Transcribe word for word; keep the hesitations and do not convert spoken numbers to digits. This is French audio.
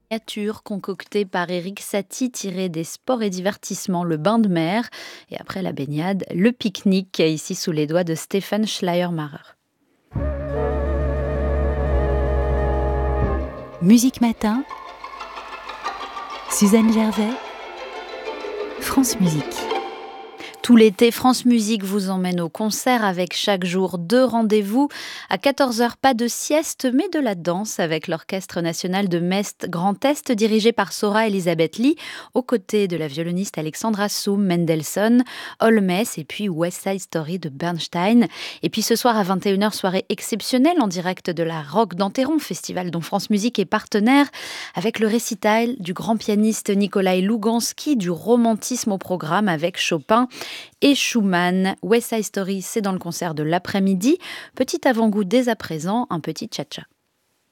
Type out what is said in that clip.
Miniature concoctée par Éric Satie, tirée des sports et divertissements, le bain de mer. Et après la baignade, le pique-nique, ici sous les doigts de Stéphane Schleiermacher. Musique Matin, Suzanne Gervais, France Musique. Tout l'été, France Musique vous emmène au concert avec chaque jour deux rendez-vous. À quatorze heures, pas de sieste, mais de la danse avec l'Orchestre national de Metz Grand Est, dirigé par Sora Elisabeth Lee, aux côtés de la violoniste Alexandra Soum, Mendelssohn, Holmes et puis West Side Story de Bernstein. Et puis ce soir à vingt et une heures, soirée exceptionnelle en direct de la Roque d'Enterron, festival dont France Musique est partenaire, avec le récital du grand pianiste Nikolai Louganski, du romantisme au programme avec Chopin et Schumann. West Side Story, c'est dans le concert de l'après-midi. Petit avant-goût dès à présent, un petit tcha-tcha.